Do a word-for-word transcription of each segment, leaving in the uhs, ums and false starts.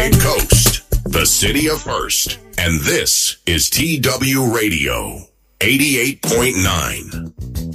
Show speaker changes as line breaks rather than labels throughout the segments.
Pacific Coast, the city of Hearst. And this is T W Radio, eighty-eight point nine.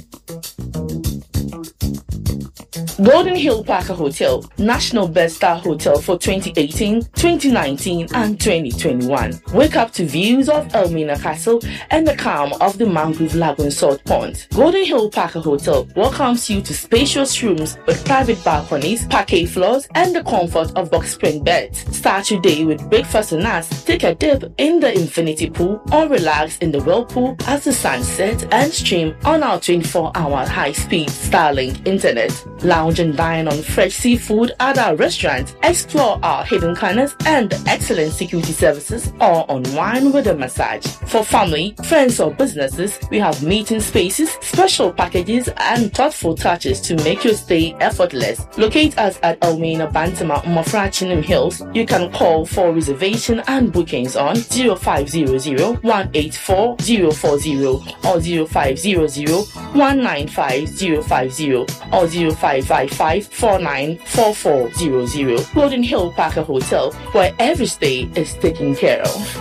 Golden Hill Parker Hotel, National Best Star Hotel for twenty eighteen, twenty nineteen, and twenty twenty-one. Wake up to views of Elmina Castle and the calm of the Mangrove Lagoon Salt Pond. Golden Hill Parker Hotel welcomes you to spacious rooms with private balconies, parquet floors, and the comfort of box spring beds. Start your day with breakfast and us. Take a dip in the infinity pool or relax in the whirlpool as the sun sets and stream on our twenty-four hour high-speed Starlink internet. Lounge and dine on fresh seafood at our restaurant, explore our hidden corners and excellent security services, or unwind with a massage. For family, friends, or businesses, we have meeting spaces, special packages, and thoughtful touches to make your stay effortless. Locate us at Elmina Bantama, Mafrachinum Hills. You can call for reservation and bookings on zero five zero zero, one eight four, zero four zero or zero five zero zero, one nine five, zero five zero or zero five five five, four nine four four zero zero. Golden Hill Parker Hotel, where every stay is taken care of.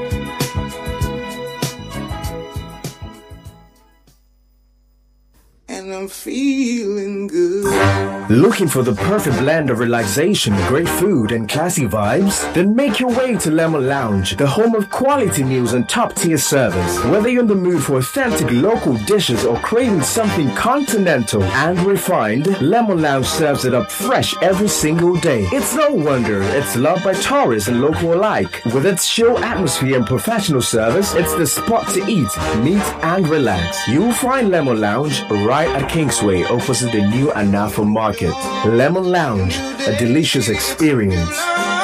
And I'm feeling good.
Looking for the perfect blend of relaxation, great food, and classy vibes? Then make your way to Lemon Lounge, the home of quality meals and top-tier service. Whether you're in the mood for authentic local dishes or craving something continental and refined, Lemon Lounge serves it up fresh every single day. It's no wonder it's loved by tourists and local alike. With its chill atmosphere and professional service, it's the spot to eat, meet, and relax. You'll find Lemon Lounge right at Kingsway, opposite the new Anafa Market. Lemon Lounge, a delicious experience.